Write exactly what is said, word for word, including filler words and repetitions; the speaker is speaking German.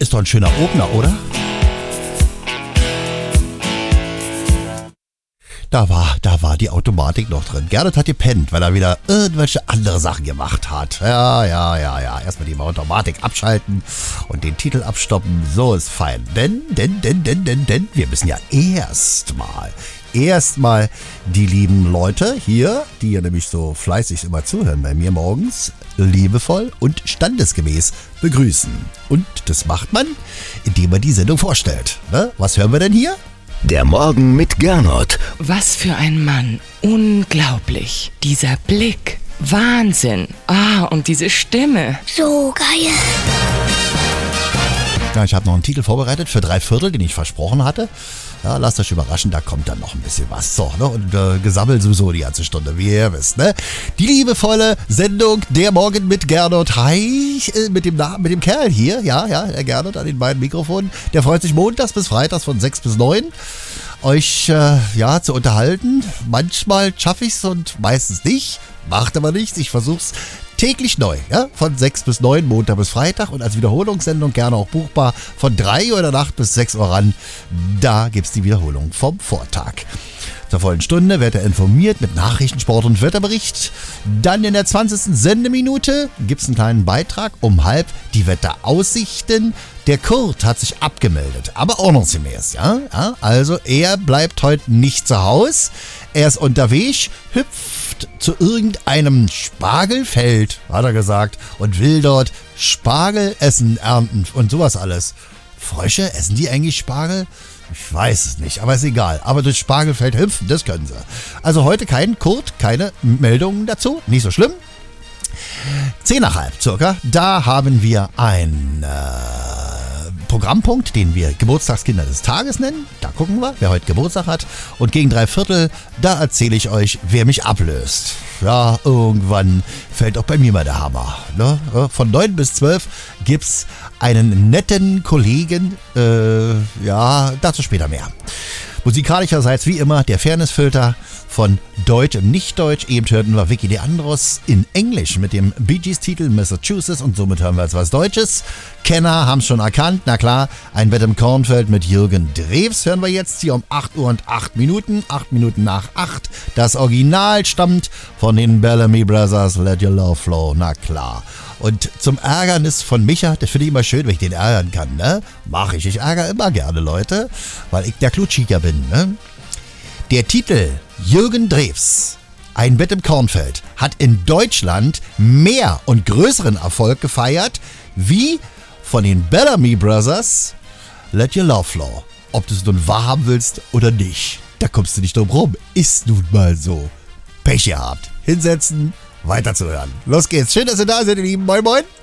Ist doch ein schöner Opener, oder? Da war, da war die Automatik noch drin. Gernot hat gepennt, weil er wieder irgendwelche andere Sachen gemacht hat. Ja, ja, ja, ja. Erstmal die Automatik abschalten und den Titel abstoppen. So ist fein. Denn, denn, denn, denn, denn, denn, wir müssen ja erstmal, erstmal die lieben Leute hier, die ja nämlich so fleißig immer zuhören bei mir morgens, liebevoll und standesgemäß begrüßen. Und das macht man, indem man die Sendung vorstellt. Ne? Was hören wir denn hier? Der Morgen mit Gernot. Was für ein Mann. Unglaublich. Dieser Blick. Wahnsinn. Ah, und diese Stimme. So geil. Ja, ich habe noch einen Titel vorbereitet für drei Viertel, den ich versprochen hatte. Ja, lasst euch überraschen, da kommt dann noch ein bisschen was. So, ne? Und äh, gesammelt sowieso die ganze Stunde, wie ihr wisst, ne? Die liebevolle Sendung Der Morgen mit Gernot. Hi, äh, mit dem Na- mit dem Kerl hier, ja, ja, der Gernot an den beiden Mikrofonen. Der freut sich montags bis freitags von sechs bis neun, euch, äh, ja, zu unterhalten. Manchmal schaffe ich es und meistens nicht. Macht aber nichts, ich versuch's täglich neu, ja, von sechs bis neun, Montag bis Freitag und als Wiederholungssendung gerne auch buchbar von drei Uhr in der Nacht bis sechs Uhr ran. Da gibt's die Wiederholung vom Vortag. Zur vollen Stunde wird er informiert mit Nachrichten, Sport und Wetterbericht. Dann in der zwanzigsten Sendeminute gibt's einen kleinen Beitrag um halb die Wetteraussichten. Der Kurt hat sich abgemeldet, aber ordnungsgemäß, ja? ja. Also er bleibt heute nicht zu Hause. Er ist unterwegs, hüpft zu irgendeinem Spargelfeld, hat er gesagt, und will dort Spargel essen, ernten und sowas alles. Frösche, essen die eigentlich Spargel? Ich weiß es nicht, aber ist egal. Aber durchs Spargelfeld hüpfen, das können sie. Also heute kein Kurt, keine Meldungen dazu, nicht so schlimm. Zehn nach halb circa, da haben wir ein äh, Programmpunkt, den wir Geburtstagskinder des Tages nennen. Da gucken wir, wer heute Geburtstag hat. Und gegen drei Viertel, da erzähle ich euch, wer mich ablöst. Ja, irgendwann fällt auch bei mir mal der Hammer. Ne? Von neun bis zwölf gibt's einen netten Kollegen. Äh, ja, dazu später mehr. Musikalischerseits wie immer der Fairnessfilter von Deutsch und Nicht-Deutsch. Eben hörten wir Vicky Leandros in Englisch mit dem Bee Gees-Titel Massachusetts und somit hören wir jetzt was Deutsches. Kenner haben es schon erkannt, na klar, ein Bett im Kornfeld mit Jürgen Drews hören wir jetzt hier um acht Uhr und acht Minuten, acht Minuten nach acht. Das Original stammt von den Bellamy Brothers, Let Your Love Flow, na klar. Und zum Ärgernis von Micha, das finde ich immer schön, wenn ich den ärgern kann, ne? Mach ich, ich ärgere immer gerne Leute, weil ich der Klutschiker bin, ne? Der Titel Jürgen Drews, Ein Bett im Kornfeld, hat in Deutschland mehr und größeren Erfolg gefeiert, wie von den Bellamy Brothers Let Your Love Flow. Ob du es nun wahrhaben willst oder nicht, da kommst du nicht drum rum. Ist nun mal so. Pech gehabt. Hinsetzen, weiterzuhören. Los geht's. Schön, dass ihr da seid, ihr Lieben. Moin, moin.